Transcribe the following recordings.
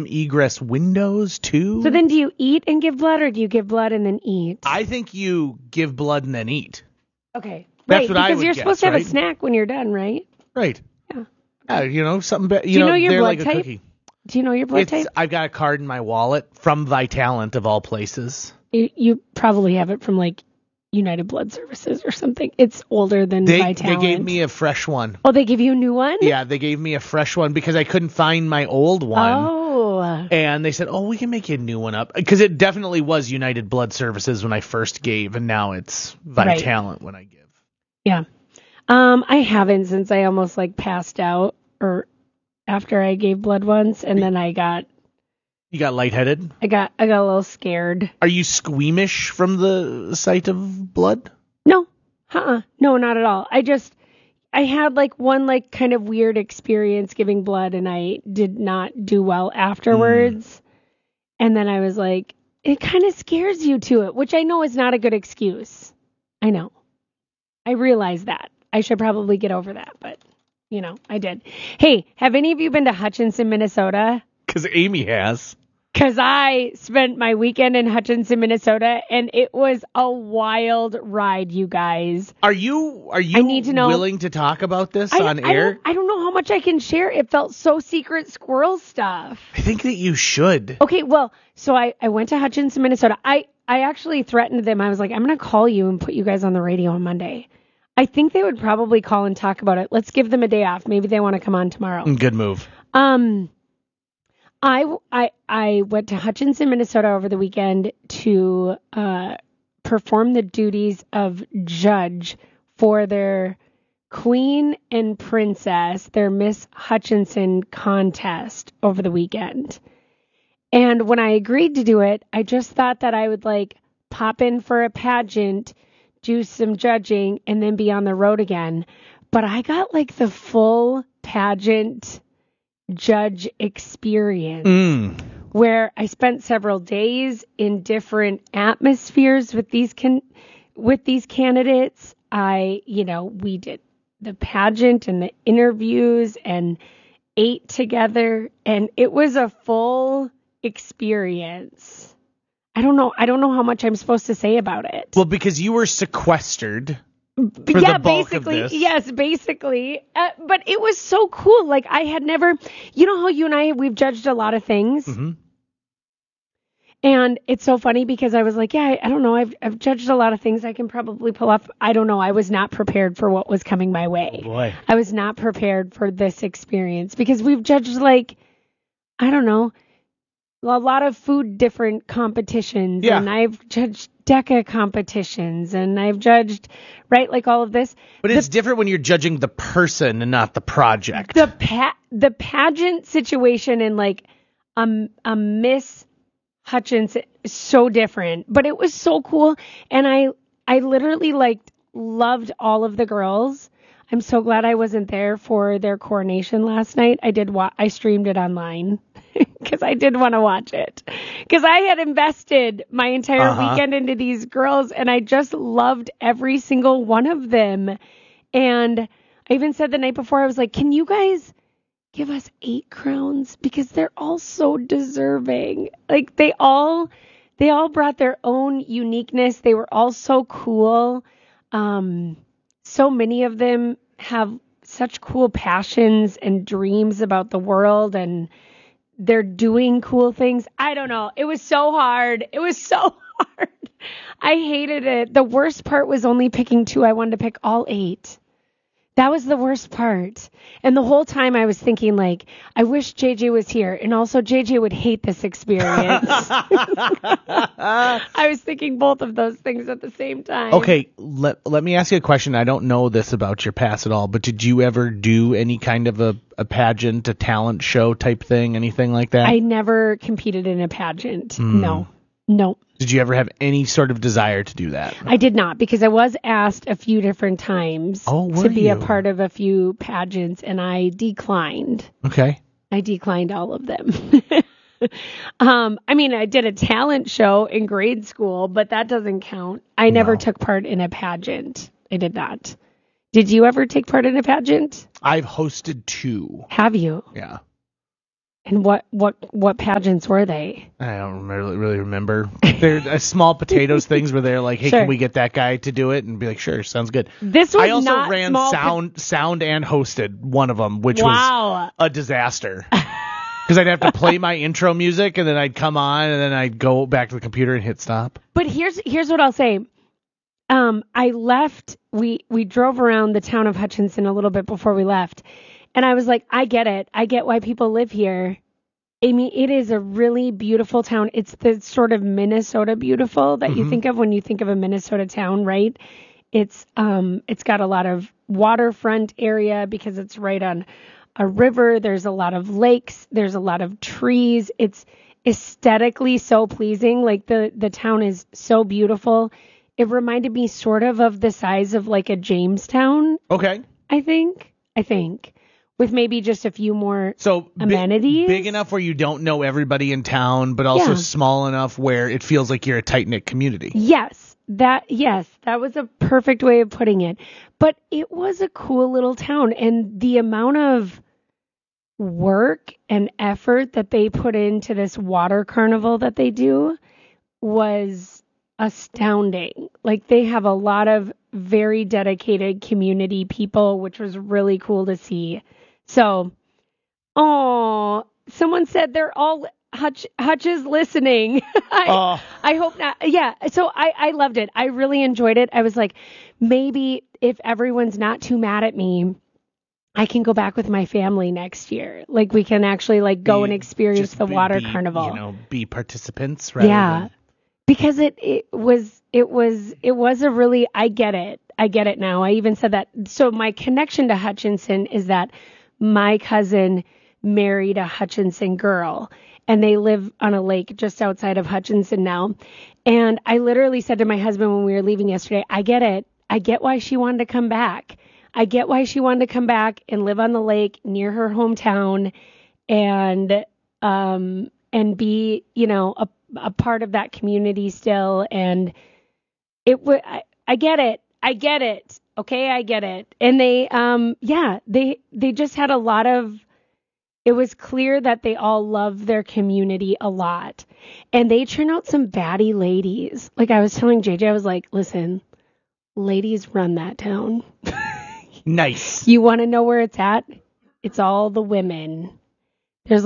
bathroom egress windows too. So then do you eat and give blood, or do you give blood and then eat? I think you give blood and then eat. Okay. That's right, what I because would you're guess, supposed to have right? a snack when you're done, right? Right. Yeah. Something. Do you know your they're blood like type? a cookie. Do you know your blood type? I've got a card in my wallet from Vitalant of all places. You probably have it from like United Blood Services or something. It's older than Vitalant. They gave me a fresh one. Oh, they give you a new one? Yeah, they gave me a fresh one because I couldn't find my old one. Oh. And they said, we can make you a new one up. Because it definitely was United Blood Services when I first gave, and now it's Vitalant when I give. Yeah. I haven't since I almost like passed out or after I gave blood once, and then I got... You got lightheaded? I got a little scared. Are you squeamish from the sight of blood? No. No, not at all. I had like one like kind of weird experience giving blood, and I did not do well afterwards. And then I was like, it kind of scares you to it, which I know is not a good excuse. I know. I realize that. I should probably get over that, but I did. Hey, have any of you been to Hutchinson, Minnesota? Because Amy has. Because I spent my weekend in Hutchinson, Minnesota, and it was a wild ride, you guys. Are you I need to know, willing to talk about this on air? I don't know how much I can share. It felt so secret squirrel stuff. I think that you should. Okay, well, so I went to Hutchinson, Minnesota. I actually threatened them. I was like, I'm going to call you and put you guys on the radio on Monday. I think they would probably call and talk about it. Let's give them a day off. Maybe they want to come on tomorrow. Good move. I went to Hutchinson, Minnesota over the weekend to perform the duties of judge for their Queen and Princess, their Miss Hutchinson contest over the weekend. And when I agreed to do it, I just thought that I would like pop in for a pageant, do some judging, and then be on the road again. But I got like the full pageant judge experience where I spent several days in different atmospheres with these candidates. We did the pageant and the interviews and ate together, and it was a full experience. I don't know how much I'm supposed to say about it. Well, because you were sequestered. Basically. But it was so cool. Like I had never, how you and we've judged a lot of things. Mm-hmm. And it's so funny because I was like, I don't know. I've judged a lot of things I can probably pull off. I don't know. I was not prepared for what was coming my way. Oh boy. I was not prepared for this experience because we've judged like, I don't know, a lot of food different competitions. Yeah. And I've judged DECA competitions, and I've judged, right, like all of this. But it's different when you're judging the person and not the project. The pageant situation and like a Miss Hutchinson is so different, but it was so cool. And I literally like loved all of the girls. I'm so glad I wasn't there for their coronation last night. I streamed it online because I did want to watch it because I had invested my entire weekend into these girls, and I just loved every single one of them. And I even said the night before, I was like, can you guys give us 8 crowns? Because they're all so deserving. Like they all brought their own uniqueness. They were all so cool. So many of them have such cool passions and dreams about the world, and they're doing cool things. I don't know. It was so hard. I hated it. The worst part was only picking 2. I wanted to pick all 8. That was the worst part. And the whole time I was thinking, like, I wish JJ was here. And also JJ would hate this experience. I was thinking both of those things at the same time. Okay, let me ask you a question. I don't know this about your past at all, but did you ever do any kind of a pageant, a talent show type thing, anything like that? I never competed in a pageant. No. Did you ever have any sort of desire to do that? I did not, because I was asked a few different times to be a part of a few pageants, and I declined. Okay. I declined all of them. I did a talent show in grade school, but that doesn't count. I never took part in a pageant. I did not. Did you ever take part in a pageant? I've hosted 2. Have you? Yeah. And what pageants were they? I don't really remember. They're small potatoes things where they're like, hey, sure. Can we get that guy to do it? And be like, sure, sounds good. This was I also not ran sound and hosted one of them, which was a disaster. Because I'd have to play my intro music, and then I'd come on, and then I'd go back to the computer and hit stop. But here's what I'll say. I left. We drove around the town of Hutchinson a little bit before we left. And I was like, I get it. I get why people live here. I mean, it is a really beautiful town. It's the sort of Minnesota beautiful that you think of when you think of a Minnesota town, right? It's got a lot of waterfront area because it's right on a river. There's a lot of lakes. There's a lot of trees. It's aesthetically so pleasing. Like the town is so beautiful. It reminded me sort of the size of like a Jamestown. Okay. I think. With maybe just a few more amenities. Big enough where you don't know everybody in town, but also small enough where it feels like you're a tight-knit community. Yes, that was a perfect way of putting it. But it was a cool little town, and the amount of work and effort that they put into this water carnival that they do was astounding. Like, they have a lot of very dedicated community people, which was really cool to see. So, someone said they're all Hutch is listening. I hope not. Yeah. So I loved it. I really enjoyed it. I was like, maybe if everyone's not too mad at me, I can go back with my family next year. Like, we can actually go and experience the water carnival. Be participants. Rather than... Because it was a really, I get it now. I even said that. So my connection to Hutchinson is that my cousin married a Hutchinson girl, and they live on a lake just outside of Hutchinson now. And I literally said to my husband when we were leaving yesterday, I get it. I get why she wanted to come back. I get why she wanted to come back and live on the lake near her hometown and be, a part of that community still. And I get it. Okay, I get it. And they just had a lot of, it was clear that they all love their community a lot. And they turn out some baddie ladies. Like I was telling JJ, I was like, listen, ladies run that town. Nice. You want to know where it's at? It's all the women. There's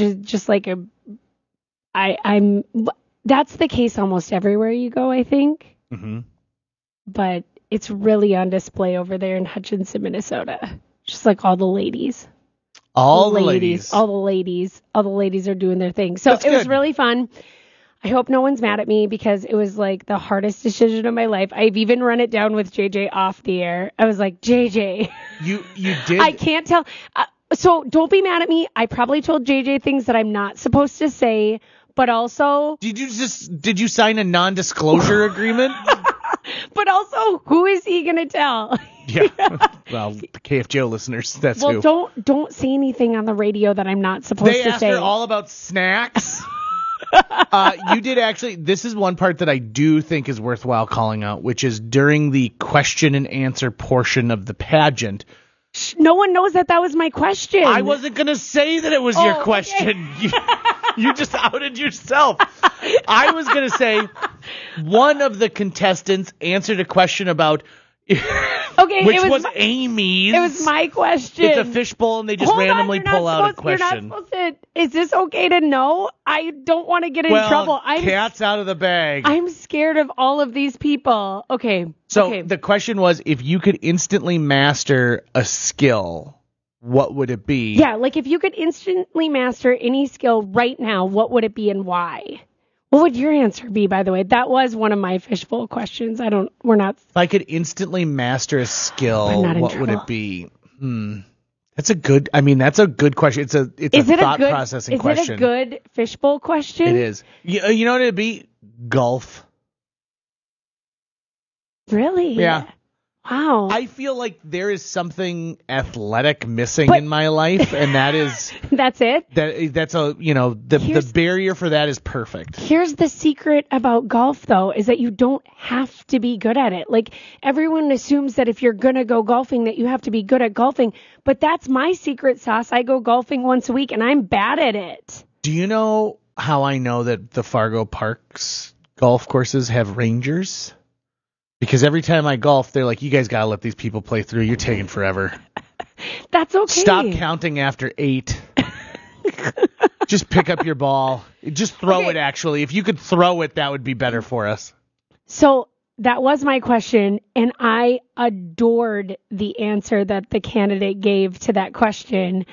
that's the case almost everywhere you go, I think. Mm-hmm. But it's really on display over there in Hutchinson, Minnesota. Just like all the ladies. All the ladies are doing their thing. So it was really fun. I hope no one's mad at me because it was like the hardest decision of my life. I've even run it down with JJ off the air. I was like, JJ. You did? I can't tell. So don't be mad at me. I probably told JJ things that I'm not supposed to say, but also. Did you sign a non-disclosure agreement? But also, who is he going to tell? Yeah. Well, the KFGO listeners, that's who. Well, don't say anything on the radio that I'm not supposed to say. They asked her all about snacks. You did actually. This is one part that I do think is worthwhile calling out, which is during the question and answer portion of the pageant. No one knows that was my question. I wasn't going to say that it was your question. Okay. You just outed yourself. I was going to say one of the contestants answered a question about which was Amy's. It was my question. It's a fishbowl, and they just randomly pull out a question. You're not supposed to. Is this okay to know? I don't want to get in trouble. Cat's out of the bag. I'm scared of all of these people. Okay. So the question was, if you could instantly master a skill, what would it be? Yeah, like if you could instantly master any skill right now, what would it be and why? What would your answer be, by the way? That was one of my fishbowl questions. If I could instantly master a skill, what would it be? That's a good question. It's a thought processing question. Is it a good fishbowl question? It is. You know what it'd be? Golf. Really? Yeah. Wow. I feel like there is something athletic missing in my life, and that is that's it. That's the barrier for that is perfect. Here's the secret about golf, though, is that you don't have to be good at it. Like, everyone assumes that if you're gonna go golfing, that you have to be good at golfing, but that's my secret sauce. I go golfing once a week, and I'm bad at it. Do you know how I know that the Fargo Parks golf courses have rangers? Because every time I golf, they're like, you guys got to let these people play through. You're taking forever. That's okay. Stop counting after 8. Just pick up your ball. Just throw it, actually. If you could throw it, that would be better for us. So that was my question, and I adored the answer that the candidate gave to that question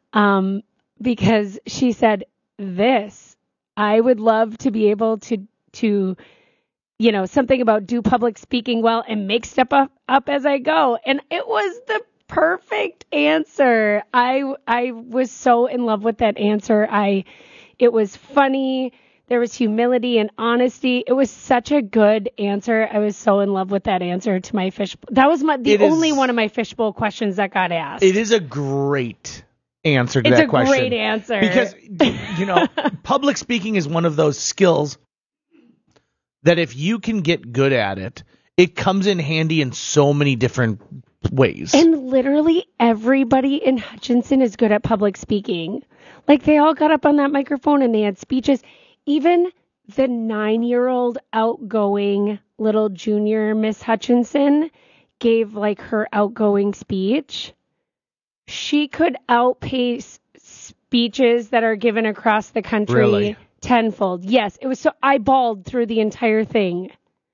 because she said this. I would love to be able to something about do public speaking well and make stuff up as I go. And it was the perfect answer. I was so in love with that answer. It was funny. There was humility and honesty. It was such a good answer. I was so in love with that answer to my fishbowl. That was only one of my fishbowl questions that got asked. It is a great answer to that question. It's a great answer. Because, public speaking is one of those skills that if you can get good at it, it comes in handy in so many different ways. And literally everybody in Hutchinson is good at public speaking. Like, they all got up on that microphone and they had speeches. Even the 9-year-old outgoing little junior Miss Hutchinson gave like her outgoing speech. She could outpace speeches that are given across the country. Really? Tenfold. Yes, it was so I bawled through the entire thing.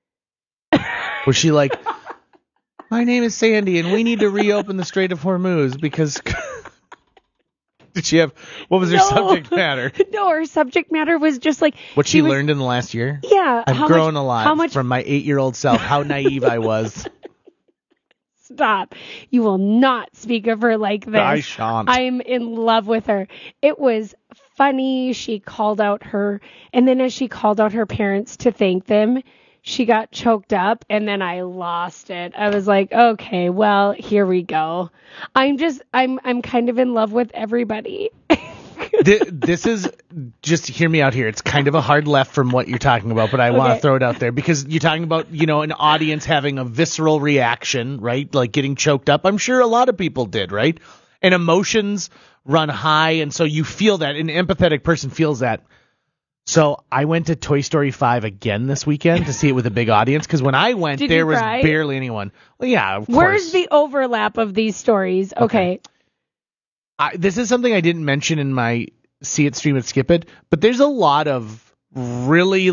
Was she like, my name is Sandy and we need to reopen the Strait of Hormuz because did she have what was her subject matter? No, her subject matter was just like what she learned in the last year? Yeah. I've grown a lot from my 8-year-old self, how naive I was. Stop. You will not speak of her like this. I shan't. I'm in love with her. It was funny. She called out and then as she called out her parents to thank them, she got choked up, and then I lost it. I was like, okay, well, here we go. I'm kind of in love with everybody. This is, just hear me out here. It's kind of a hard left from what you're talking about, but I want to throw it out there because you're talking about, an audience having a visceral reaction, right? Like getting choked up. I'm sure a lot of people did, right? And emotions run high. And so you feel that. An empathetic person feels that. So I went to Toy Story 5 again this weekend to see it with a big audience because when I went, there was barely anyone. Well, yeah, of course. Where's the overlap of these stories? Okay. This is something I didn't mention in my See It, Stream It, Skip It, but there's a lot of really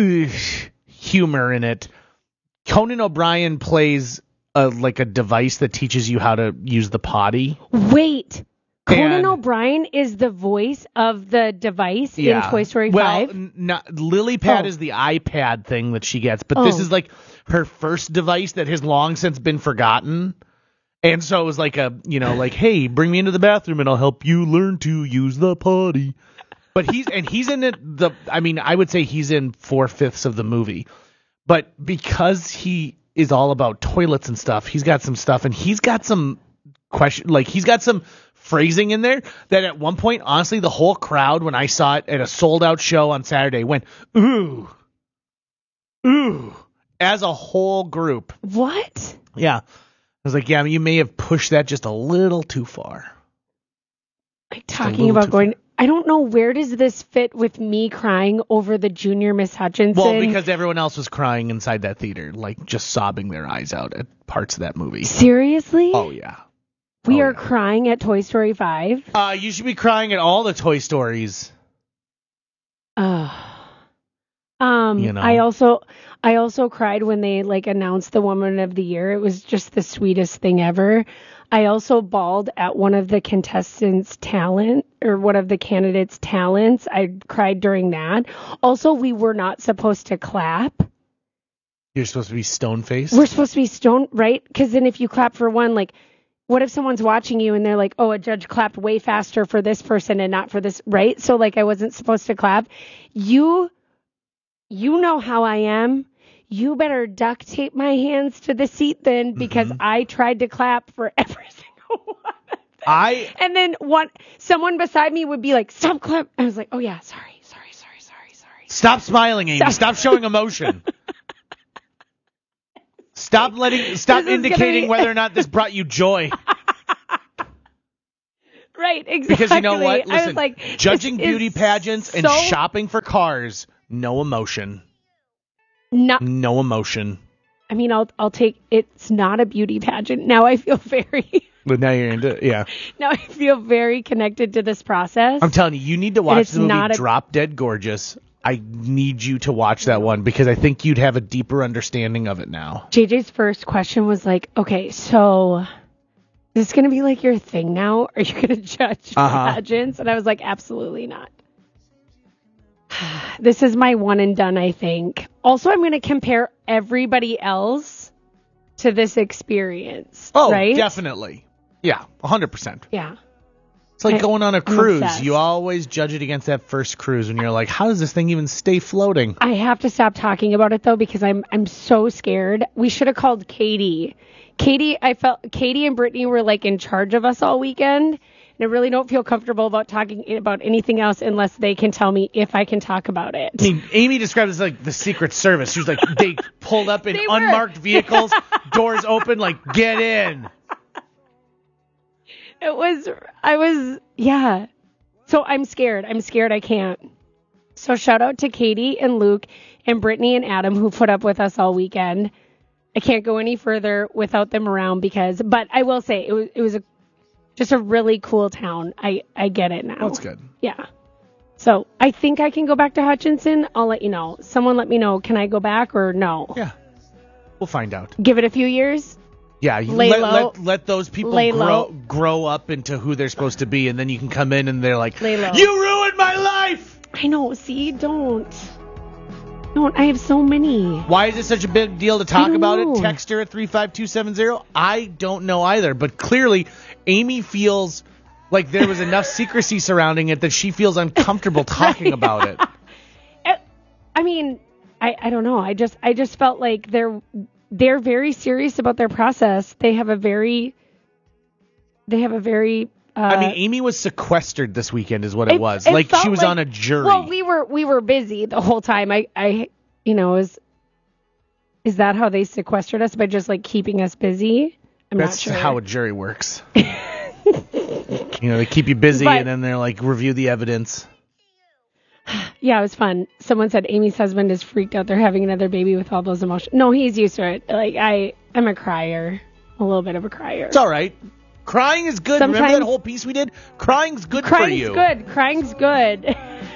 humor in it. Conan O'Brien plays a device that teaches you how to use the potty. Wait, Conan O'Brien is the voice of the device in Toy Story 5? Well, Lily Pad is the iPad thing that she gets, but this is like her first device that has long since been forgotten. And so it was like hey, bring me into the bathroom and I'll help you learn to use the potty. But he's in it. I would say he's in 4/5 of the movie. But because he is all about toilets and stuff, he's got some stuff and he's got some he's got some phrasing in there that at one point, honestly, the whole crowd, when I saw it at a sold out show on Saturday, went, ooh, as a whole group. What? Yeah. I was like, yeah, you may have pushed that just a little too far. Talking about going, I don't know, where does this fit with me crying over the junior Miss Hutchinson? Well, because everyone else was crying inside that theater, just sobbing their eyes out at parts of that movie. Seriously? Oh, yeah. We are crying at Toy Story 5? You should be crying at all the Toy Stories. I also cried when they announced the Woman of the Year. It was just the sweetest thing ever. I also bawled at one of the contestants' talent or one of the candidates' talents. I cried during that. Also, we were not supposed to clap. You're supposed to be stone-faced? We're supposed to be stone, right? Because then if you clap for one, what if someone's watching you and they're like, oh, a judge clapped way faster for this person and not for this, right? So I wasn't supposed to clap. You know how I am. you better duct tape my hands to the seat then, because I tried to clap for every single one. And then someone beside me would be like, stop clapping. I was like, oh yeah, sorry. Stop smiling, Amy. Stop showing emotion. Stop indicating whether or not this brought you joy. Right, exactly. Because you know what? Listen, I was like, judging beauty pageants and shopping for cars, no emotion. No emotion. I mean, I'll take, it's not a beauty pageant. Now I feel But now you're into it, yeah. Now I feel very connected to this process. I'm telling you need to watch the movie Drop Dead Gorgeous. I need you to watch that one because I think you'd have a deeper understanding of it now. JJ's first question was like, okay, so is this going to be like your thing now? Are you going to judge pageants? And I was like, absolutely not. This is my one and done, I think. Also, I'm going to compare everybody else to this experience. Oh, right? Definitely. Yeah, 100%. Yeah. It's like going on a cruise. You always judge it against that first cruise when you're like, how does this thing even stay floating? I have to stop talking about it, though, because I'm so scared. We should have called Katie. I felt Katie and Brittany were like in charge of us all weekend. And I really don't feel comfortable about talking about anything else unless they can tell me if I can talk about it. I mean, Amy described it as like the Secret Service. She was like, they pulled up in unmarked vehicles, doors open, like, get in. Yeah. So I'm scared. I can't. So shout out to Katie and Luke and Brittany and Adam who put up with us all weekend. I can't go any further without them around but I will say it was just a really cool town. I get it now. That's good. Yeah. So I think I can go back to Hutchinson. I'll let you know. Someone let me know. Can I go back or no? Yeah. We'll find out. Give it a few years. Yeah, let those people grow up into who they're supposed to be, and then you can come in and they're like, you ruined my life! I know, see, don't. I have so many. Why is it such a big deal to talk about it? Text her at 35270. I don't know either, but clearly Amy feels like there was enough secrecy surrounding it that she feels uncomfortable talking about it. I mean, I don't know. I just felt like they're very serious about their process. They have a very I mean, Amy was sequestered this weekend is what it was. Like she was on a jury. Well, we were busy the whole time. Is that how they sequestered us, by just like keeping us busy? That's not sure. How a jury works. They keep you busy and then they're like, review the evidence. Yeah, it was fun. Someone said Amy's husband is freaked out. They're having another baby with all those emotions. No, he's used to it. Like I'm a crier, a little bit of a crier. It's all right. Crying is good. Remember that whole piece we did? Crying's good for you. Crying's good.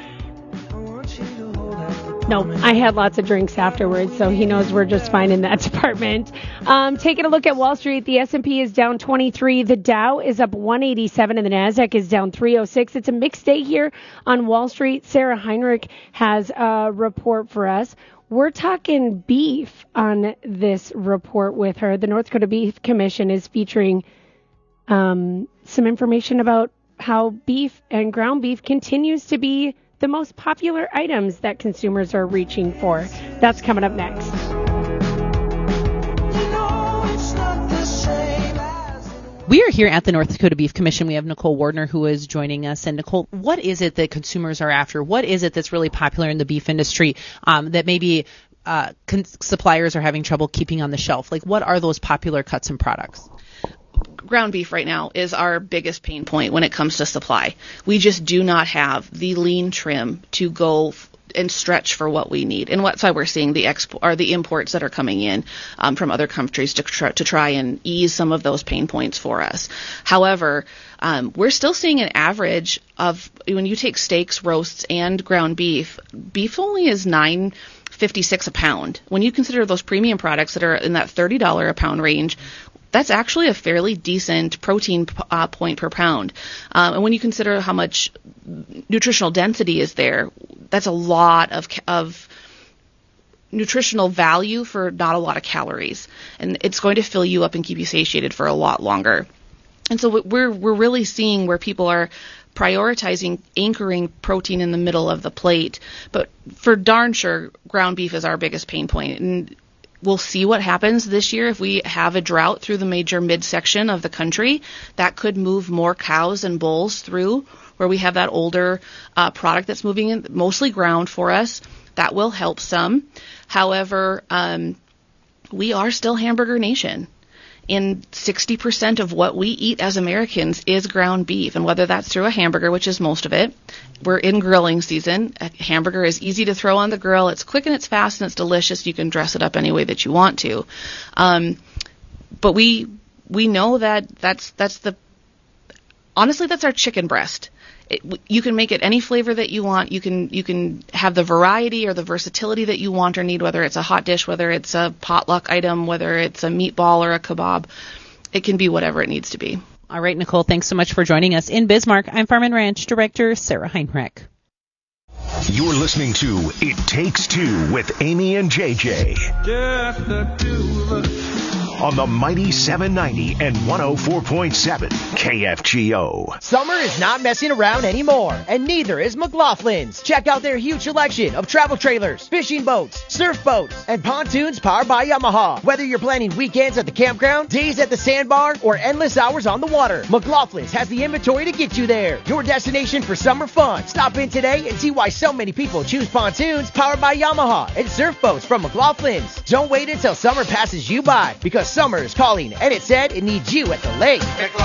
No, I had lots of drinks afterwards, so he knows we're just fine in that department. Taking a look at Wall Street, the S&P is down 23, the Dow is up 187, and the Nasdaq is down 306. It's a mixed day here on Wall Street. Sarah Heinrich has a report for us. We're talking beef on this report with her. The North Dakota Beef Commission is featuring some information about how beef and ground beef continues to be the most popular items that consumers are reaching for. That's coming up next. We are here at the North Dakota Beef Commission. We have Nicole Wardner who is joining us. And Nicole, what is it that consumers are after? What is it that's really popular in the beef industry that maybe suppliers are having trouble keeping on the shelf? Like, what are those popular cuts and products? Ground beef right now is our biggest pain point when it comes to supply. We just do not have the lean trim to go and stretch for what we need, and that's why we're seeing the imports that are coming in from other countries to try and ease some of those pain points for us. However, we're still seeing an average of, when you take steaks, roasts, and ground beef only is $9.56 a pound. When you consider those premium products that are in that $30 a pound range, that's actually a fairly decent protein point per pound. And when you consider how much nutritional density is there, that's a lot of nutritional value for not a lot of calories. And it's going to fill you up and keep you satiated for a lot longer. And so we're really seeing where people are prioritizing anchoring protein in the middle of the plate. But for darn sure, ground beef is our biggest pain point. And we'll see what happens this year. If we have a drought through the major midsection of the country, that could move more cows and bulls through where we have that older product that's moving in, mostly ground for us. That will help some. However, we are still hamburger nation. And 60% of what we eat as Americans is ground beef. And whether that's through a hamburger, which is most of it, we're in grilling season. A hamburger is easy to throw on the grill. It's quick and it's fast and it's delicious. You can dress it up any way that you want to. But we know that honestly, that's our chicken breast. You can make it any flavor that you want. You can have the variety or the versatility that you want or need, whether it's a hot dish, whether it's a potluck item, whether it's a meatball or a kebab. It can be whatever it needs to be. All right, Nicole, thanks so much for joining us. In Bismarck, I'm Farm and Ranch Director Sarah Heinrich. You're listening to It Takes Two with Amy and JJ. Just the two of us. On the mighty 790 and 104.7 KFGO. Summer is not messing around anymore, and neither is McLaughlin's. Check out their huge selection of travel trailers, fishing boats, surf boats, and pontoons powered by Yamaha. Whether you're planning weekends at the campground, days at the sandbar, or endless hours on the water, McLaughlin's has the inventory to get you there. Your destination for summer fun. Stop in today and see why so many people choose pontoons powered by Yamaha and surf boats from McLaughlin's. Don't wait until summer passes you by, because summer is calling, and it said it needs you at the lake.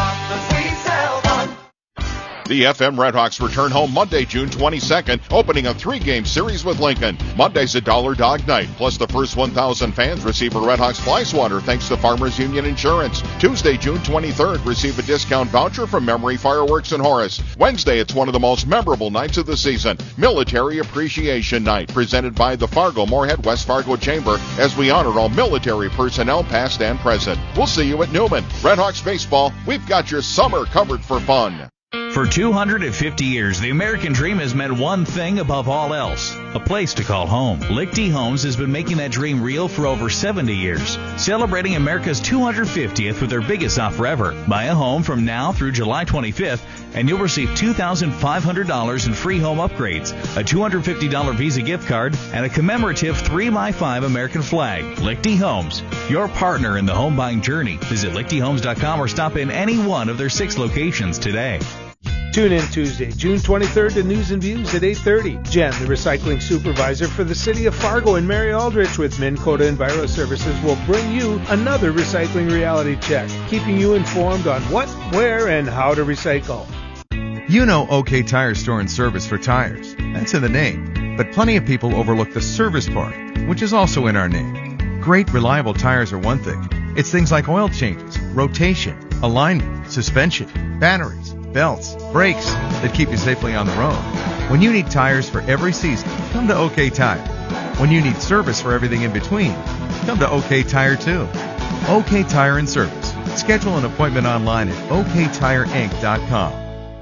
The FM Redhawks return home Monday, June 22nd, opening a 3-game series with Lincoln. Monday's a Dollar Dog Night, plus the first 1,000 fans receive a Redhawks fly swatter thanks to Farmers Union Insurance. Tuesday, June 23rd, receive a discount voucher from Memory Fireworks in Horace. Wednesday, it's one of the most memorable nights of the season, Military Appreciation Night, presented by the Fargo-Moorhead West Fargo Chamber, as we honor all military personnel past and present. We'll see you at Newman. Redhawks baseball, we've got your summer covered for fun. For 250 years, the American dream has meant one thing above all else, a place to call home. Lichty Homes has been making that dream real for over 70 years, celebrating America's 250th with their biggest offer ever. Buy a home from now through July 25th, and you'll receive $2,500 in free home upgrades, a $250 Visa gift card, and a commemorative 3x5 American flag. Lichty Homes, your partner in the home buying journey. Visit lichtyhomes.com or stop in any one of their 6 locations today. Tune in Tuesday, June 23rd to News and Views at 8:30. Jen, the recycling supervisor for the city of Fargo and Mary Aldrich with Minn Kota Enviro Services, will bring you another recycling reality check, keeping you informed on what, where, and how to recycle. You know OK Tire Store and Service for tires. That's in the name. But plenty of people overlook the service part, which is also in our name. Great, reliable tires are one thing. It's things like oil changes, rotation, alignment, suspension, batteries, belts, brakes that keep you safely on the road. When you need tires for every season, come to OK Tire. When you need service for everything in between, come to OK Tire too. OK Tire and Service. Schedule an appointment online at oktireinc.com.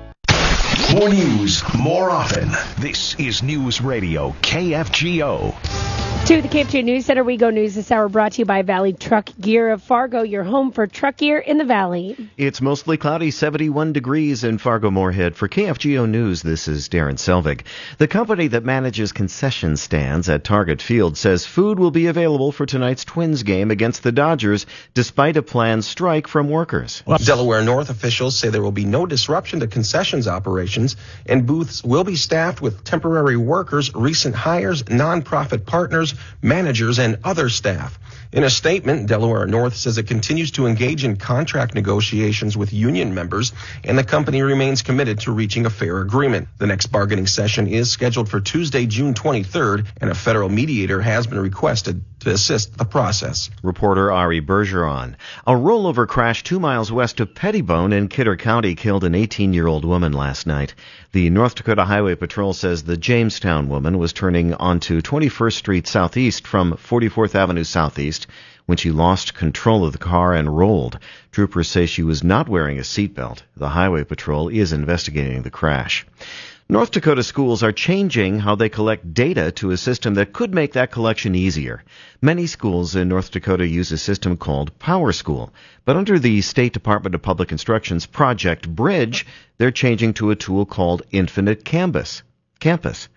More news, more often. This is News Radio KFGO. To the KFGO News Center we go. News this hour brought to you by Valley Truck Gear of Fargo, your home for truck gear in the Valley. It's mostly cloudy, 71 degrees in Fargo-Moorhead. For KFGO News, this is Darren Selvig. The company that manages concession stands at Target Field says food will be available for tonight's Twins game against the Dodgers, despite a planned strike from workers. Delaware North officials say there will be no disruption to concessions operations, and booths will be staffed with temporary workers, recent hires, nonprofit partners, managers, and other staff. In a statement, Delaware North says it continues to engage in contract negotiations with union members, and the company remains committed to reaching a fair agreement. The next bargaining session is scheduled for Tuesday, June 23rd, and a federal mediator has been requested to assist the process. Reporter Ari Bergeron. A rollover crash 2 miles west of Pettibone in Kidder County killed an 18-year-old woman last night. The North Dakota Highway Patrol says the Jamestown woman was turning onto 21st Street Southeast from 44th Avenue Southeast when she lost control of the car and rolled. Troopers say she was not wearing a seatbelt. The Highway Patrol is investigating the crash. North Dakota schools are changing how they collect data to a system that could make that collection easier. Many schools in North Dakota use a system called PowerSchool, but under the State Department of Public Instruction's Project Bridge, they're changing to a tool called Infinite Campus.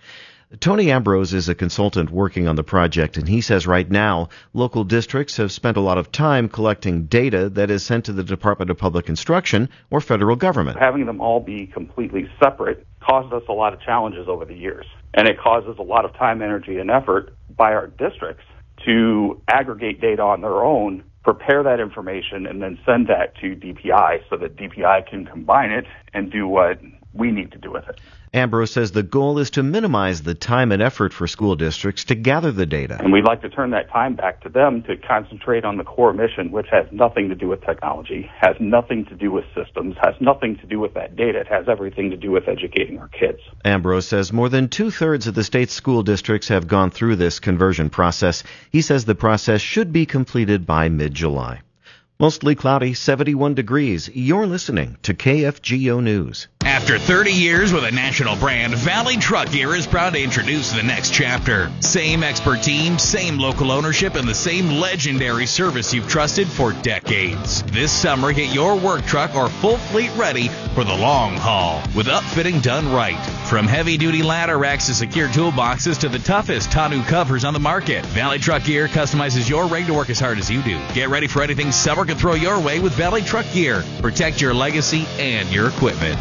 Tony Ambrose is a consultant working on the project, and he says right now local districts have spent a lot of time collecting data that is sent to the Department of Public Instruction or federal government. Having them all be completely separate caused us a lot of challenges over the years, and it causes a lot of time, energy, and effort by our districts to aggregate data on their own, prepare that information, and then send that to DPI so that DPI can combine it and do what we need to do with it. Ambrose says the goal is to minimize the time and effort for school districts to gather the data. And we'd like to turn that time back to them to concentrate on the core mission, which has nothing to do with technology, has nothing to do with systems, has nothing to do with that data. It has everything to do with educating our kids. Ambrose says more than 2/3 of the state's school districts have gone through this conversion process. He says the process should be completed by mid-July. Mostly cloudy, 71 degrees. You're listening to KFGO News. After 30 years with a national brand, Valley Truck Gear is proud to introduce the next chapter. Same expert team, same local ownership, and the same legendary service you've trusted for decades. This summer, get your work truck or full fleet ready for the long haul with upfitting done right. From heavy-duty ladder racks to secure toolboxes to the toughest tonneau covers on the market, Valley Truck Gear customizes your rig to work as hard as you do. Get ready for anything summer can throw your way with Valley Truck Gear. Protect your legacy and your equipment.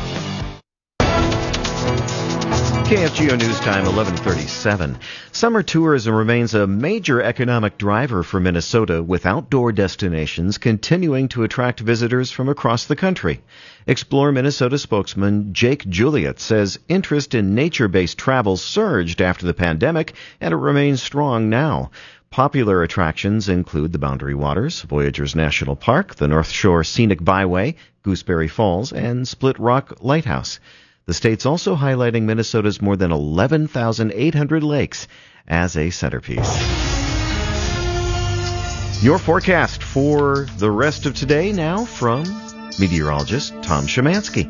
KFGO News Time, 11:37. Summer tourism remains a major economic driver for Minnesota, with outdoor destinations continuing to attract visitors from across the country. Explore Minnesota spokesman Jake Juliet says interest in nature-based travel surged after the pandemic, and it remains strong now. Popular attractions include the Boundary Waters, Voyageurs National Park, the North Shore Scenic Byway, Gooseberry Falls, and Split Rock Lighthouse. The state's also highlighting Minnesota's more than 11,800 lakes as a centerpiece. Your forecast for the rest of today now from meteorologist Tom Szymanski.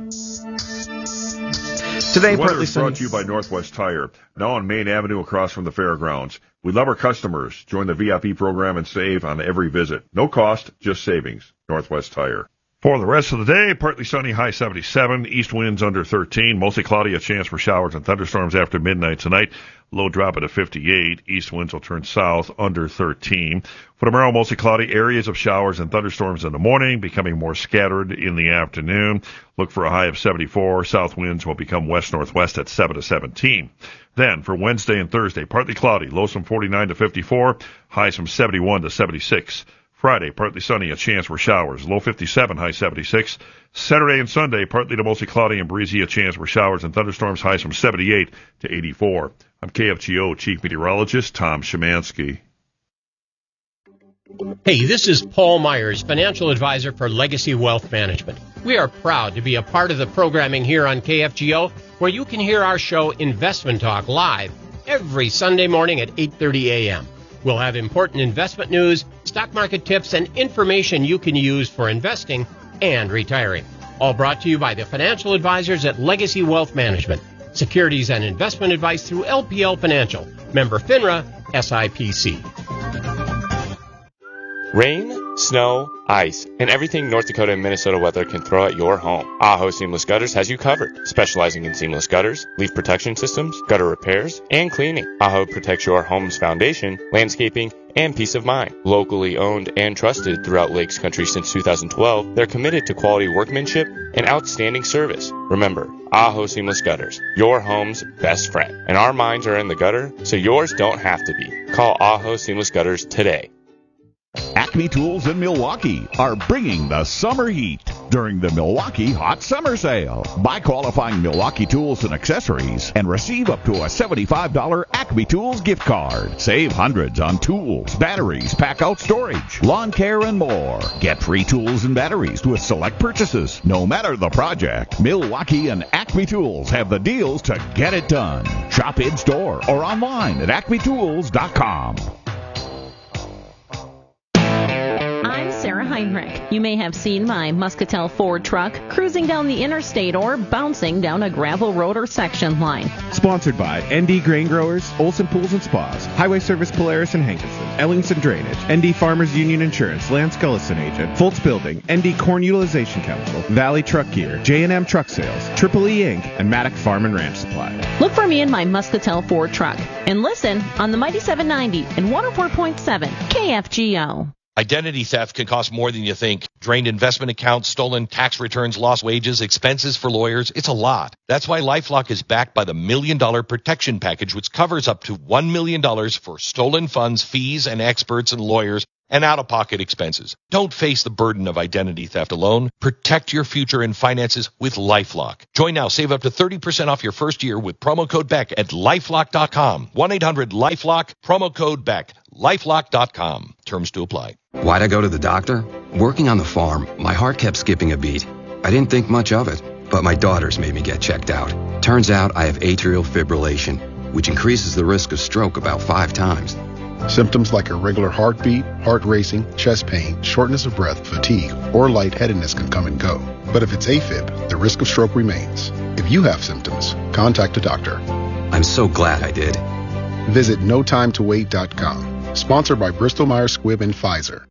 Today, the weather partly is brought to you by Northwest Tire, now on Main Avenue across from the fairgrounds. We love our customers. Join the VIP program and save on every visit. No cost, just savings. Northwest Tire. For the rest of the day, partly sunny, high 77, east winds under 13, mostly cloudy, a chance for showers and thunderstorms after midnight tonight. Low drop at a 58, east winds will turn south under 13. For tomorrow, mostly cloudy, areas of showers and thunderstorms in the morning, becoming more scattered in the afternoon. Look for a high of 74, south winds will become west-northwest at 7 to 17. Then, for Wednesday and Thursday, partly cloudy, lows from 49 to 54, highs from 71 to 76. Friday, partly sunny, a chance for showers, low 57, high 76. Saturday and Sunday, partly to mostly cloudy and breezy, a chance for showers and thunderstorms, highs from 78 to 84. I'm KFGO Chief Meteorologist Tom Szymanski. Hey, this is Paul Myers, Financial Advisor for Legacy Wealth Management. We are proud to be a part of the programming here on KFGO, where you can hear our show Investment Talk live every Sunday morning at 8:30 a.m. We'll have important investment news, stock market tips, and information you can use for investing and retiring. All brought to you by the financial advisors at Legacy Wealth Management. Securities and investment advice through LPL Financial. Member FINRA, SIPC. Rain, snow, ice, and everything North Dakota and Minnesota weather can throw at your home. Aho Seamless Gutters has you covered, specializing in seamless gutters, leak protection systems, gutter repairs, and cleaning. Aho protects your home's foundation, landscaping, and peace of mind. Locally owned and trusted throughout Lakes Country since 2012, they're committed to quality workmanship and outstanding service. Remember, Aho Seamless Gutters, your home's best friend. And our minds are in the gutter, so yours don't have to be. Call Aho Seamless Gutters today. Acme Tools in Milwaukee are bringing the summer heat during the Milwaukee Hot Summer Sale. Buy qualifying Milwaukee tools and accessories and receive up to a $75 Acme Tools gift card. Save hundreds on tools, batteries, pack-out storage, lawn care, and more. Get free tools and batteries with select purchases. No matter the project, Milwaukee and Acme Tools have the deals to get it done. Shop in-store or online at acmetools.com. I'm Sarah Heinrich. You may have seen my Muscatel Ford truck cruising down the interstate or bouncing down a gravel road or section line. Sponsored by ND Grain Growers, Olson Pools and Spas, Highway Service Polaris and Hankinson, Ellingson Drainage, ND Farmers Union Insurance, Lance Gullison Agent, Foltz Building, ND Corn Utilization Chemical, Valley Truck Gear, J&M Truck Sales, Triple E Inc., and Maddock Farm and Ranch Supply. Look for me in my Muscatel Ford truck and listen on the Mighty 790 and 104.7 KFGO. Identity theft can cost more than you think. Drained investment accounts, stolen tax returns, lost wages, expenses for lawyers. It's a lot. That's why LifeLock is backed by the $1 Million Protection Package, which covers up to $1 million for stolen funds, fees, and experts and lawyers, and out-of-pocket expenses. Don't face the burden of identity theft alone. Protect your future and finances with LifeLock. Join now. Save up to 30% off your first year with promo code BECK at LifeLock.com. 1-800-LifeLock, promo code BECK. LifeLock.com. Terms to apply. Why'd I go to the doctor? Working on the farm, my heart kept skipping a beat. I didn't think much of it, but my daughters made me get checked out. Turns out I have atrial fibrillation, which increases the risk of stroke about 5 times. Symptoms like irregular heartbeat, heart racing, chest pain, shortness of breath, fatigue, or lightheadedness can come and go. But if it's AFib, the risk of stroke remains. If you have symptoms, contact a doctor. I'm so glad I did. Visit notimetowait.com. Sponsored by Bristol Myers Squibb and Pfizer.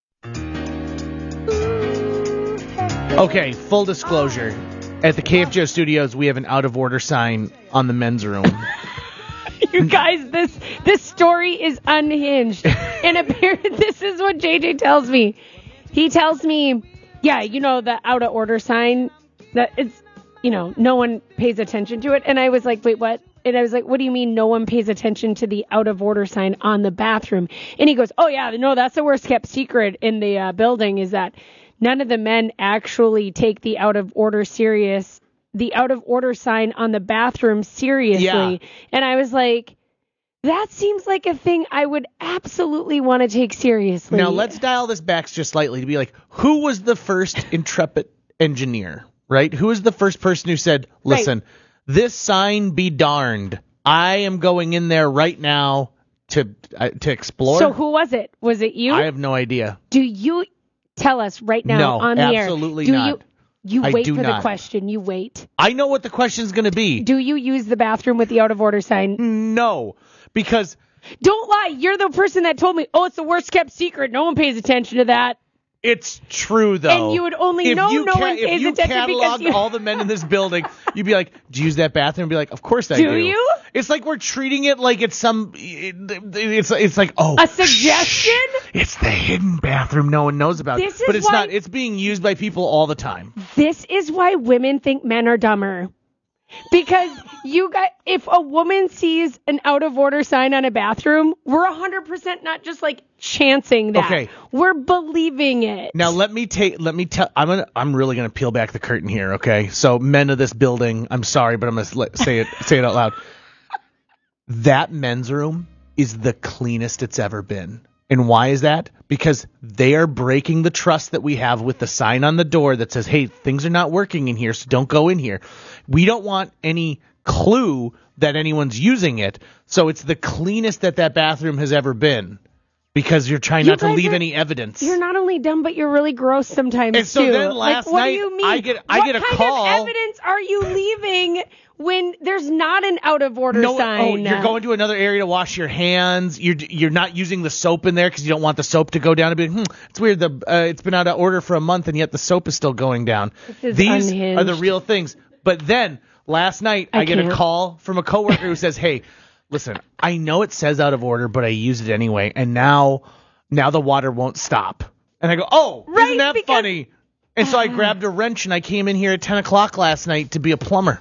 Okay, full disclosure. At the KFGO studios, we have an out-of-order sign on the men's room. You guys, this story is unhinged. And apparently, this is what JJ tells me. He tells me, yeah, you know, the out-of-order sign, that it's, you know, no one pays attention to it. And I was like, wait, what? And I was like, what do you mean no one pays attention to the out-of-order sign on the bathroom? And he goes, oh, yeah, no, that's the worst-kept secret in the building is that none of the men actually take the out-of-order sign on the bathroom seriously. Yeah. And I was like, that seems like a thing I would absolutely want to take seriously. Now, let's dial this back just slightly to be like, who was the first intrepid engineer, right? Who was the first person who said, listen, right, this sign be darned. I am going in there right now to explore. So who was it? Was it you? I have no idea. Do you tell us right now on the air? No, absolutely not. You wait for the question. You wait. I know what the question's going to be. Do you use the bathroom with the out-of-order sign? No, because... Don't lie. You're the person that told me, oh, it's the worst-kept secret. No one pays attention to that. It's true, though. And you would only know no one pays attention because you... If you cataloged all the men in this building, you'd be like, do you use that bathroom? And be like, of course I do. Do you? It's like we're treating it like it's some... It's like, oh... A suggestion? It's the hidden bathroom no one knows about. But it's not. It's being used by people all the time. This is why women think men are dumber. Because if a woman sees an out-of-order sign on a bathroom, we're 100% not just like chancing that. Okay. We're believing it. Now let me tell. I'm really gonna peel back the curtain here. Okay. So men of this building, I'm sorry, but I'm gonna say it out loud. That men's room is the cleanest it's ever been. And why is that? Because they are breaking the trust that we have with the sign on the door that says, hey, things are not working in here, so don't go in here. We don't want any clue that anyone's using it, so it's the cleanest that bathroom has ever been because you're trying not to leave any evidence. You're not only dumb, but you're really gross sometimes, and so too. Then last what night, do you mean? I get a call. What kind of evidence are you leaving when there's not an out-of-order sign? Oh, you're going to another area to wash your hands. You're not using the soap in there because you don't want the soap to go down. And be it's weird. It's been out of order for a month, and yet the soap is still going down. These unhinged. Are the real things. But then last night, I get a call from a coworker who says, hey, listen, I know it says out of order, but I use it anyway, and now the water won't stop. And I go, oh, right, isn't that funny? And so I grabbed a wrench, and I came in here at 10 o'clock last night to be a plumber.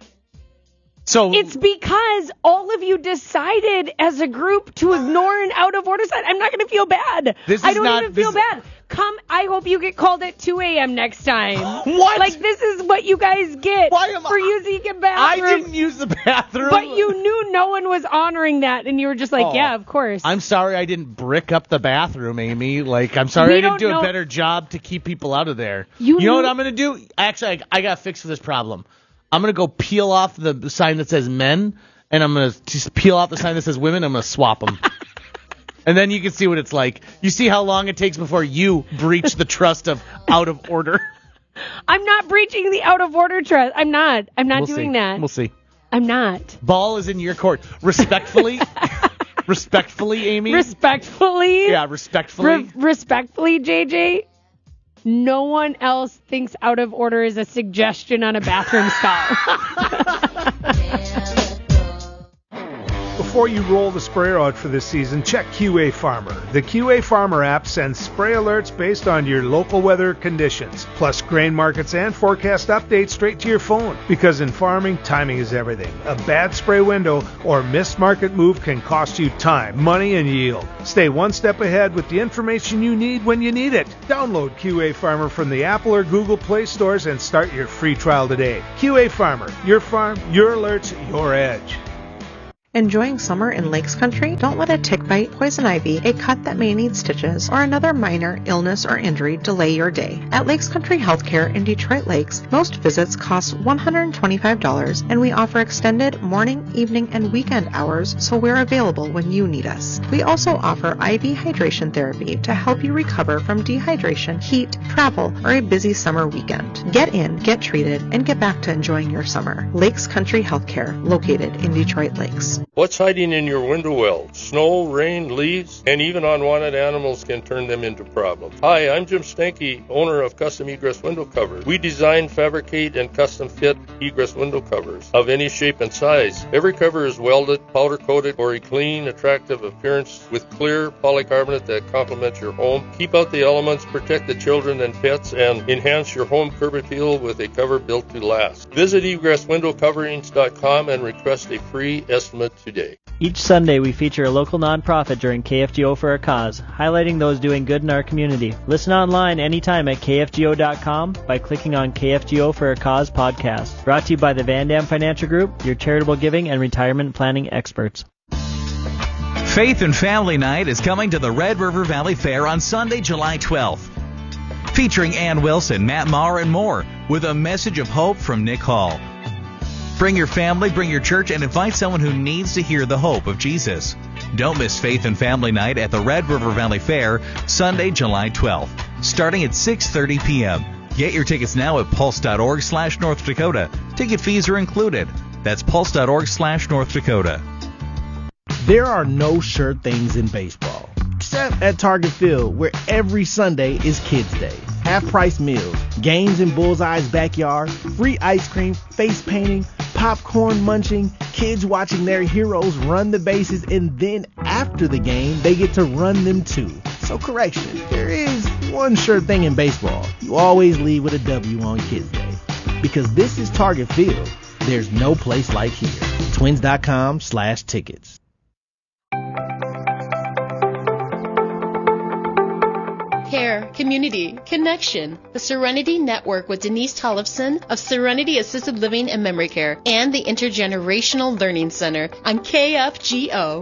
So it's because all of you decided as a group to ignore an out-of-order sign. I'm not going to feel bad. I don't even feel bad. I hope you get called at 2 a.m. next time. What? Like, this is what you guys get for using a bathroom. I didn't use the bathroom. But you knew no one was honoring that, and you were just like, yeah, of course. I'm sorry I didn't brick up the bathroom, Amy. Like, I'm sorry I didn't do a better job to keep people out of there. You know what I'm going to do? Actually, I got a fix for this problem. I'm going to go peel off the sign that says men, and I'm going to just peel off the sign that says women. I'm going to swap them. And then you can see what it's like. You see how long it takes before you breach the trust of out of order. I'm not breaching the out of order trust. I'm not doing that. We'll see. I'm not. Ball is in your court. Respectfully. Respectfully, Amy. Respectfully. Yeah, respectfully. Respectfully, JJ. No one else thinks out of order is a suggestion on a bathroom stall. Before you roll the sprayer out for this season, check QA Farmer. The QA Farmer app sends spray alerts based on your local weather conditions, plus grain markets and forecast updates straight to your phone. Because in farming, timing is everything. A bad spray window or missed market move can cost you time, money, and yield. Stay one step ahead with the information you need when you need it. Download QA Farmer from the Apple or Google Play stores and start your free trial today. QA Farmer, your farm, your alerts, your edge. Enjoying summer in Lakes Country? Don't let a tick bite, poison ivy, a cut that may need stitches, or another minor illness or injury delay your day. At Lakes Country Healthcare in Detroit Lakes, most visits cost $125, and we offer extended morning, evening, and weekend hours, so we're available when you need us. We also offer IV hydration therapy to help you recover from dehydration, heat, travel, or a busy summer weekend. Get in, get treated, and get back to enjoying your summer. Lakes Country Healthcare, located in Detroit Lakes. What's hiding in your window well? Snow, rain, leaves, and even unwanted animals can turn them into problems. Hi, I'm Jim Stanky, owner of Custom Egress Window Covers. We design, fabricate, and custom fit egress window covers of any shape and size. Every cover is welded, powder coated for a clean, attractive appearance with clear polycarbonate that complements your home. Keep out the elements, protect the children and pets, and enhance your home curb appeal with a cover built to last. Visit egresswindowcoverings.com and request a free estimate today. Each Sunday, we feature a local nonprofit during KFGO for a Cause, highlighting those doing good in our community. Listen online anytime at KFGO.com by clicking on KFGO for a Cause podcast. Brought to you by the Van Dam Financial Group, your charitable giving and retirement planning experts. Faith and Family Night is coming to the Red River Valley Fair on Sunday, July 12th. Featuring Ann Wilson, Matt Maher, and more, with a message of hope from Nick Hall. Bring your family, bring your church, and invite someone who needs to hear the hope of Jesus. Don't miss Faith and Family Night at the Red River Valley Fair, Sunday, July 12th, starting at 6:30 p.m. Get your tickets now at pulse.org/North Dakota. Ticket fees are included. That's pulse.org/North Dakota. There are no sure things in baseball, except at Target Field, where every Sunday is Kids Day. Half-price meals, games in Bullseye's backyard, free ice cream, face painting, popcorn munching, kids watching their heroes run the bases, and then after the game, they get to run them too. So correction, there is one sure thing in baseball. You always leave with a W on Kids Day. Because this is Target Field, there's no place like here. Twins.com/tickets. Care, community, connection. The Serenity Network with Denise Tollefson of Serenity Assisted Living and Memory Care and the Intergenerational Learning Center on KFGO.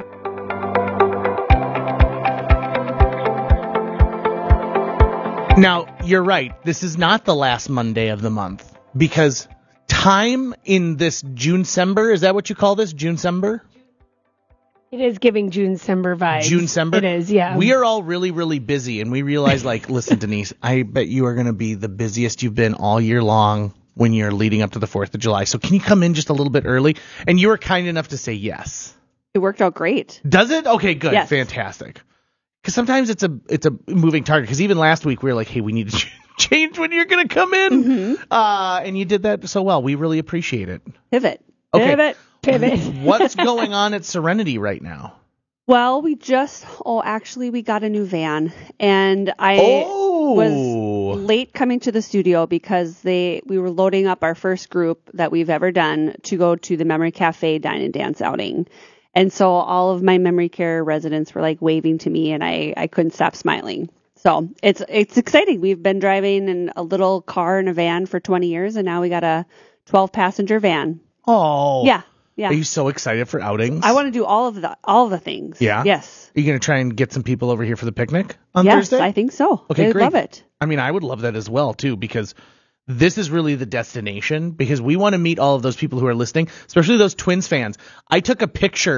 Now, you're right. This is not the last Monday of the month because time in this June-cember, is that what you call this, June-cember? It is giving June-cember vibes. June-cember? It is, yeah. We are all really, really busy, and we realize, listen, Denise, I bet you are going to be the busiest you've been all year long when you're leading up to the 4th of July. So can you come in just a little bit early? And you were kind enough to say yes. It worked out great. Does it? Okay, good. Yes. Fantastic. Because sometimes it's a moving target. Because even last week we were like, hey, we need to change when you're going to come in. Mm-hmm. And you did that so well. We really appreciate it. Pivot. Okay. Pivot. What's going on at Serenity right now? Well, we got a new van, and I was late coming to the studio because we were loading up our first group that we've ever done to go to the Memory Cafe Dine and Dance outing. And so all of my memory care residents were like waving to me, and I couldn't stop smiling. So it's exciting. We've been driving in a little car and a van for 20 years, and now we got a 12-passenger van. Oh. Yeah. Are you so excited for outings? I want to do all of the things. Yeah? Yes. Are you going to try and get some people over here for the picnic on Yes, Thursday? I think so. Okay, They'd great. love it. I mean, I would love that as well, too, because this is really the destination, because we want to meet all of those people who are listening, especially those Twins fans. I took a picture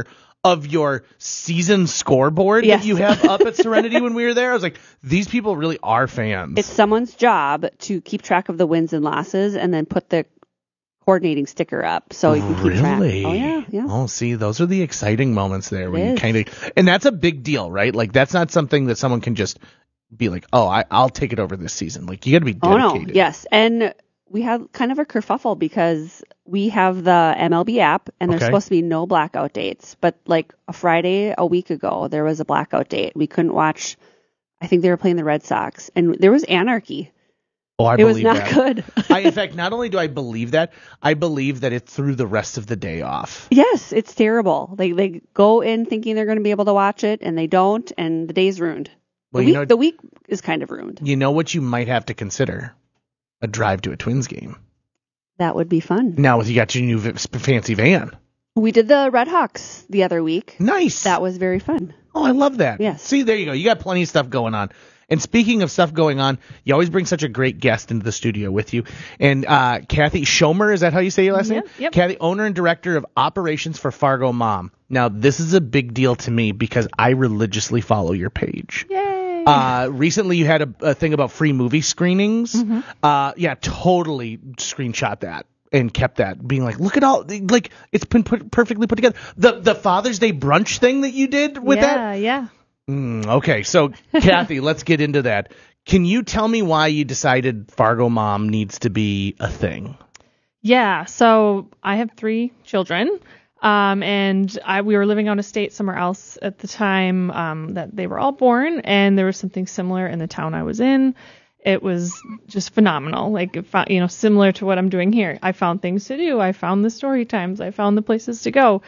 of your season scoreboard that you have up at Serenity when we were there. I was like, these people really are fans. It's someone's job to keep track of the wins and losses and then put the coordinating sticker up so you can keep track. Oh, yeah. Oh, see, those are the exciting moments there when you kind of, and that's a big deal, right? Like, that's not something that someone can just be like, oh, I'll take it over this season. Like, you got to be dedicated. Oh, no. Yes. And we had kind of a kerfuffle because we have the MLB app and there's supposed to be no blackout dates. But like a Friday a week ago, there was a blackout date. We couldn't watch. I think they were playing the Red Sox and there was anarchy. Oh, I believe that. It was not good. In fact, not only do I believe that, I believe that it threw the rest of the day off. Yes, it's terrible. They go in thinking they're going to be able to watch it, and they don't, and the day's ruined. Well, the week is kind of ruined. You know what you might have to consider? A drive to a Twins game. That would be fun. Now you got your new fancy van. We did the Red Hawks the other week. Nice. That was very fun. Oh, I love that. Yes. See, there you go. You got plenty of stuff going on. And speaking of stuff going on, you always bring such a great guest into the studio with you. And Kathy Schomer, is that how you say your last name? Yep. Kathy, owner and director of operations for Fargo Mom. Now, this is a big deal to me because I religiously follow your page. Yay! Recently, you had a thing about free movie screenings. Mm-hmm. Totally screenshot that and kept that, being like, look at all, like, it's been perfectly put together. The Father's Day brunch thing that you did with that? Yeah. Okay, so Kathy, let's get into that. Can you tell me why you decided Fargo Mom needs to be a thing? Yeah, so I have 3 children, and we were living out of state somewhere else at the time that they were all born, and there was something similar in the town I was in. It was just phenomenal, like, similar to what I'm doing here. I found things to do. I found the story times. I found the places to go.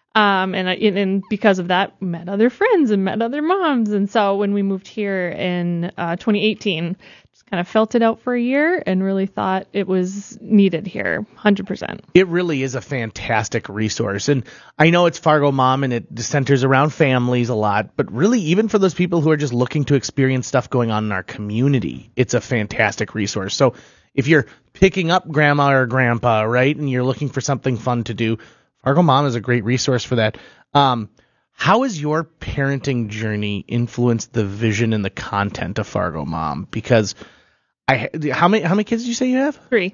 And because of that, met other friends and met other moms. And so when we moved here in 2018, just kind of felt it out for a year and really thought it was needed here, 100%. It really is a fantastic resource. And I know it's Fargo Mom and it centers around families a lot, but really even for those people who are just looking to experience stuff going on in our community, it's a fantastic resource. So if you're picking up grandma or grandpa, right, and you're looking for something fun to do, Fargo Mom is a great resource for that. How has your parenting journey influenced the vision and the content of Fargo Mom? Because how many kids did you say you have? 3.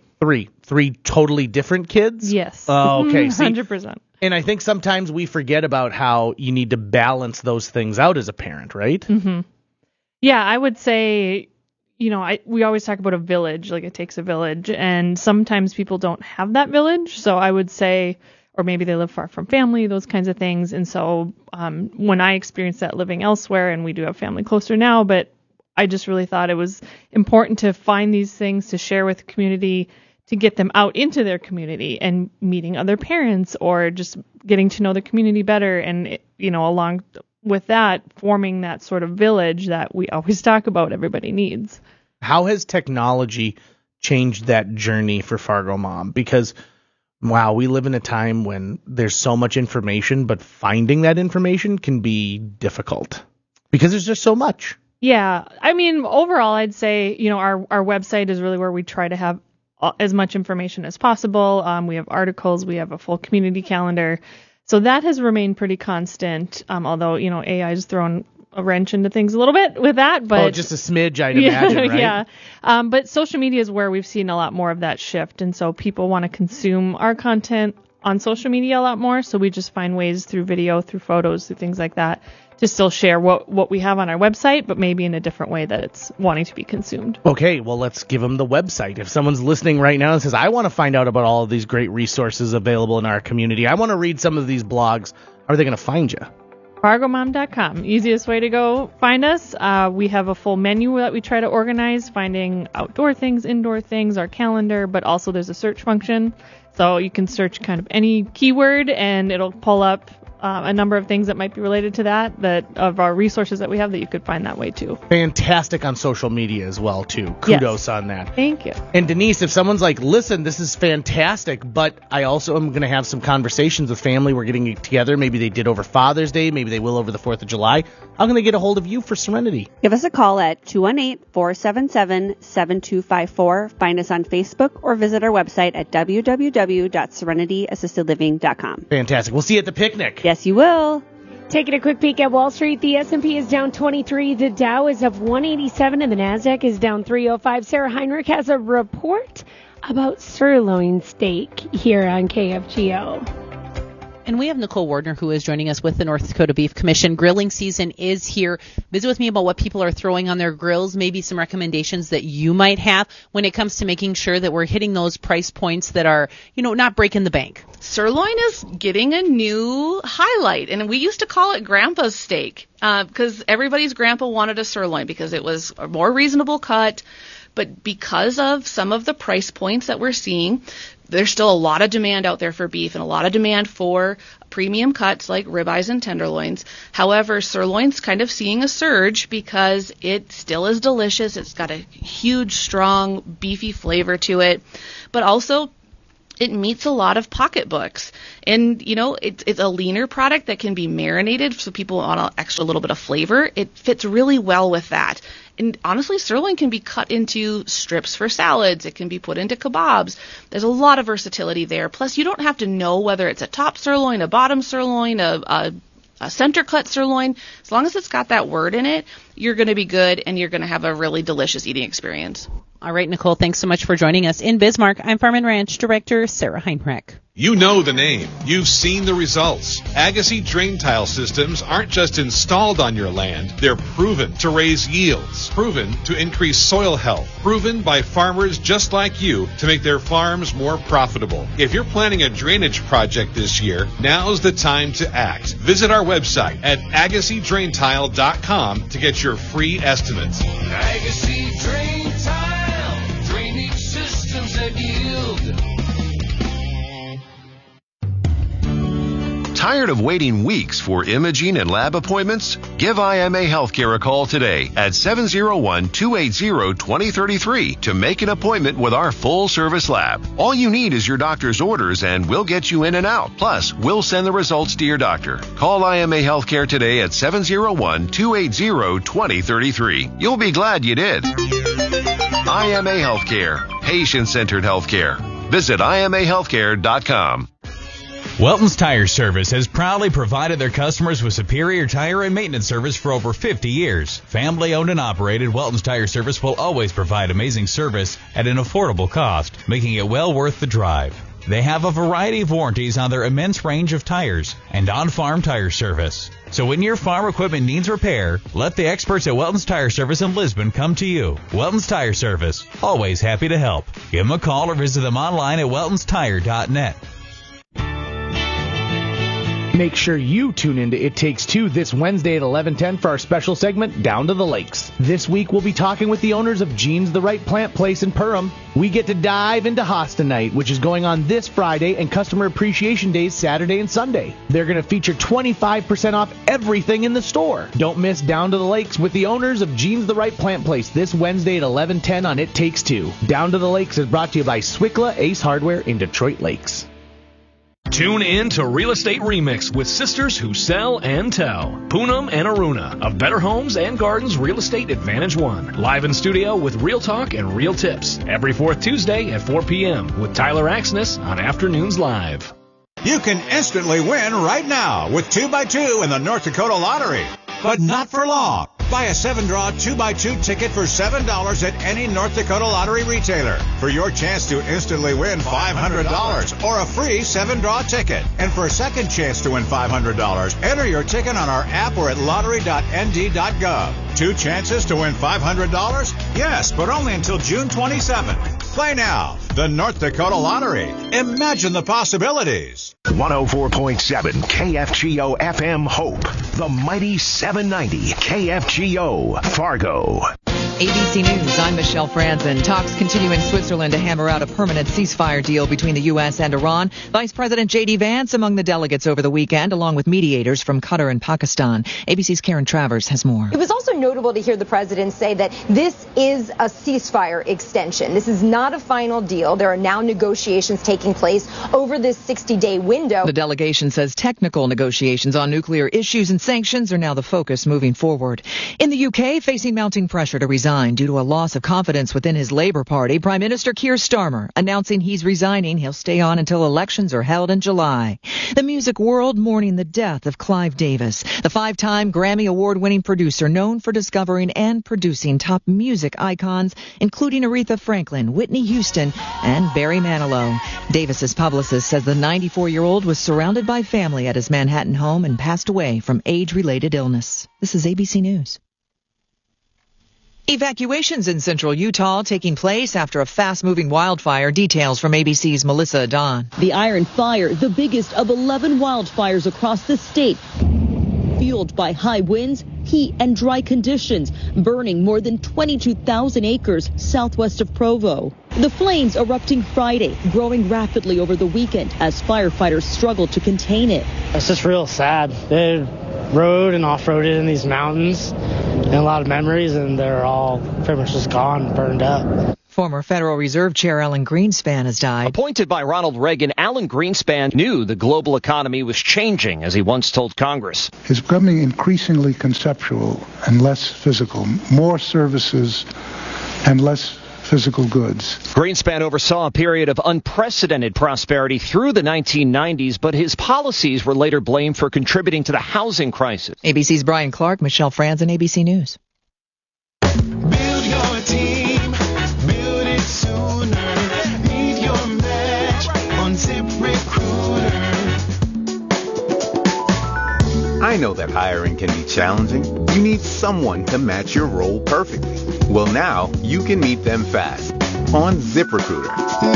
3 totally different kids? Yes. Oh, okay. 100%. And I think sometimes we forget about how you need to balance those things out as a parent, right? Mm-hmm. Yeah, I would say, we always talk about a village, like it takes a village, and sometimes people don't have that village. So I would say, or maybe they live far from family, those kinds of things. And so when I experienced that living elsewhere, and we do have family closer now, but I just really thought it was important to find these things to share with the community, to get them out into their community and meeting other parents or just getting to know the community better. And, along with that, forming that sort of village that we always talk about everybody needs. How has technology changed that journey for Fargo Mom? Because wow, we live in a time when there's so much information, but finding that information can be difficult because there's just so much. Yeah. I mean, overall, I'd say, our website is really where we try to have as much information as possible. We have articles. We have a full community calendar. So that has remained pretty constant, although, AI has thrown a wrench into things a little bit with that, but just a smidge, I'd imagine, right? Yeah. But social media is where we've seen a lot more of that shift, and so people want to consume our content on social media a lot more. So we just find ways through video, through photos, through things like that, to still share what we have on our website, but maybe in a different way that it's wanting to be consumed. Okay, well, let's give them the website. If someone's listening right now and says, I want to find out about all of these great resources available in our community, I want to read some of these blogs, how are they going to find you? FargoMom.com. Easiest way to go find us. We have a full menu that we try to organize, finding outdoor things, indoor things, our calendar, but also there's a search function. So you can search kind of any keyword and it'll pull up a number of things that might be related to that of our resources that we have that you could find that way too. Fantastic on social media as well too. Kudos on that. Thank you. And Denise, if someone's like, listen, this is fantastic, but I also am going to have some conversations with family. We're getting together. Maybe they did over Father's Day. Maybe they will over the 4th of July. I'm going to get a hold of you for Serenity. Give us a call at 218-477-7254. Find us on Facebook or visit our website at www.serenityassistedliving.com. Fantastic. We'll see you at the picnic. Yes, you will. Taking a quick peek at Wall Street, the S&P is down 23, the Dow is up 187, and the Nasdaq is down 305. Sarah Heinrich has a report about sirloin steak here on KFGO. And we have Nicole Wardner, who is joining us with the North Dakota Beef Commission. Grilling season is here. Visit with me about what people are throwing on their grills, maybe some recommendations that you might have when it comes to making sure that we're hitting those price points that are, not breaking the bank. Sirloin is getting a new highlight, and we used to call it Grandpa's steak because everybody's grandpa wanted a sirloin because it was a more reasonable cut. But because of some of the price points that we're seeing, there's still a lot of demand out there for beef and a lot of demand for premium cuts like ribeyes and tenderloins. However, sirloin's kind of seeing a surge because it still is delicious. It's got a huge, strong, beefy flavor to it. But also, it meets a lot of pocketbooks. And, it's a leaner product that can be marinated, so people want an extra little bit of flavor. It fits really well with that. And honestly, sirloin can be cut into strips for salads. It can be put into kebabs. There's a lot of versatility there. Plus, you don't have to know whether it's a top sirloin, a bottom sirloin, a center cut sirloin. As long as it's got that word in it, you're going to be good and you're going to have a really delicious eating experience. All right, Nicole, thanks so much for joining us. In Bismarck, I'm Farm and Ranch Director Sarah Heinrich. You know the name. You've seen the results. Agassiz drain tile systems aren't just installed on your land. They're proven to raise yields, proven to increase soil health, proven by farmers just like you to make their farms more profitable. If you're planning a drainage project this year, now's the time to act. Visit our website at agassizdraintile.com to get your free estimates. Agassiz Drain Tile, drainage systems that yield. Tired of waiting weeks for imaging and lab appointments? Give IMA Healthcare a call today at 701-280-2033 to make an appointment with our full-service lab. All you need is your doctor's orders and we'll get you in and out. Plus, we'll send the results to your doctor. Call IMA Healthcare today at 701-280-2033. You'll be glad you did. IMA Healthcare. Patient-centered healthcare. Visit IMAHealthcare.com. Welton's Tire Service has proudly provided their customers with superior tire and maintenance service for over 50 years. Family owned and operated, Welton's Tire Service will always provide amazing service at an affordable cost, making it well worth the drive. They have a variety of warranties on their immense range of tires and on-farm tire service. So when your farm equipment needs repair, let the experts at Welton's Tire Service in Lisbon come to you. Welton's Tire Service, always happy to help. Give them a call or visit them online at weltonstire.net. Make sure you tune into It Takes Two this Wednesday at 11:10 for our special segment, Down to the Lakes. This week, we'll be talking with the owners of Jean's the Right Plant Place in Perham. We get to dive into Hosta Night, which is going on this Friday, and Customer Appreciation Days Saturday and Sunday. They're going to feature 25% off everything in the store. Don't miss Down to the Lakes with the owners of Jean's the Right Plant Place this Wednesday at 11:10 on It Takes Two. Down to the Lakes is brought to you by Swickla Ace Hardware in Detroit Lakes. Tune in to Real Estate Remix with sisters who sell and tell. Poonam and Aruna of Better Homes and Gardens Real Estate Advantage One. Live in studio with real talk and real tips. Every fourth Tuesday at 4 p.m. with Tyler Axness on Afternoons Live. You can instantly win right now with 2x2 in the North Dakota Lottery. But not for long. Buy a 7-draw 2x2 ticket for $7 at any North Dakota Lottery retailer for your chance to instantly win $500 or a free 7-draw ticket. And for a second chance to win $500, enter your ticket on our app or at lottery.nd.gov. 2 chances to win $500? Yes, but only until June 27th. Play now. The North Dakota Lottery. Imagine the possibilities. 104.7 KFGO FM Hope. The mighty 790 KFGO Fargo. ABC News, I'm Michelle Franzen. Talks continue in Switzerland to hammer out a permanent ceasefire deal between the U.S. and Iran. Vice President J.D. Vance among the delegates over the weekend, along with mediators from Qatar and Pakistan. ABC's Karen Travers has more. It was also notable to hear the president say that this is a ceasefire extension. This is not a final deal. There are now negotiations taking place over this 60-day window. The delegation says technical negotiations on nuclear issues and sanctions are now the focus moving forward. In the UK, facing mounting pressure to resign resign due to a loss of confidence within his Labour Party. Prime Minister Keir Starmer announcing he's resigning. He'll stay on until elections are held in July. The music world mourning the death of Clive Davis, the 5-time Grammy Award-winning producer known for discovering and producing top music icons, including Aretha Franklin, Whitney Houston, and Barry Manilow. Davis's publicist says the 94-year-old was surrounded by family at his Manhattan home and passed away from age-related illness. This is ABC News. Evacuations in central Utah taking place after a fast-moving wildfire. Details from ABC's Melissa Adon. The Iron Fire, the biggest of 11 wildfires across the state, fueled by high winds, heat, and dry conditions, burning more than 22,000 acres southwest of Provo. The flames erupting Friday, growing rapidly over the weekend as firefighters struggled to contain it. It's just real sad. They rode and off-roaded in these mountains and a lot of memories, and they're all pretty much just gone, burned up. Former Federal Reserve Chair Alan Greenspan has died. Appointed by Ronald Reagan, Alan Greenspan knew the global economy was changing, as he once told Congress. It's becoming increasingly conceptual and less physical, more services and less physical goods. Greenspan oversaw a period of unprecedented prosperity through the 1990s, but his policies were later blamed for contributing to the housing crisis. ABC's Brian Clark, Michelle Franzen, ABC News. Build your team, build it sooner. Meet your match on ZipRecruiter. I know that hiring can be challenging. You need someone to match your role perfectly. Well, now you can meet them fast on ZipRecruiter.